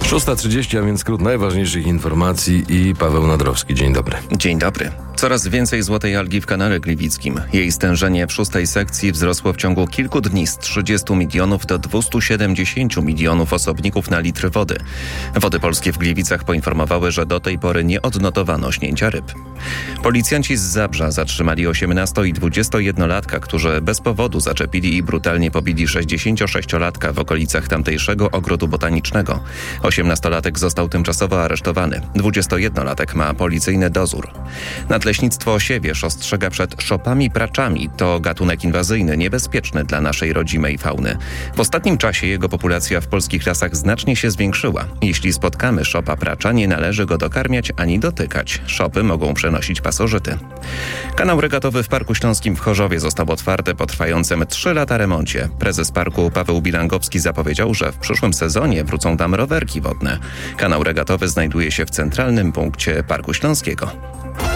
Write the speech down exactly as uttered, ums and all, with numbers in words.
szósta trzydzieści, a więc skrót najważniejszych informacji i Paweł Nadrowski. Dzień dobry. Dzień dobry. Coraz więcej złotej algi w kanale gliwickim. Jej stężenie w szóstej sekcji wzrosło w ciągu kilku dni z trzydziestu milionów do dwustu siedemdziesięciu milionów osobników na litr wody. Wody Polskie w Gliwicach poinformowały, że do tej pory nie odnotowano śnięcia ryb. Policjanci z Zabrza zatrzymali osiemnasto- i dwudziestojednolatka, którzy bez powodu zaczepili i brutalnie pobili sześćdziesięciosześciolatka w okolicach tamtejszego ogrodu botanicznego. osiemnastolatek został tymczasowo aresztowany. dwudziestojednolatek ma policyjny dozór. Nadleśnictwo Osiewierz ostrzega przed szopami praczami. To gatunek inwazyjny, niebezpieczny dla naszej rodzimej fauny. W ostatnim czasie jego populacja w polskich lasach znacznie się zwiększyła. Jeśli spotkamy szopa pracza, nie należy go dokarmiać ani dotykać. Szopy mogą przenosić pasożyty. Kanał regatowy w Parku Śląskim w Chorzowie został otwarty po trwającym trzy lata remoncie. Prezes parku Paweł Bilangowski zapowiedział, że w przyszłym sezonie wrócą tam rowerki wodne. Kanał regatowy znajduje się w centralnym punkcie Parku Śląskiego.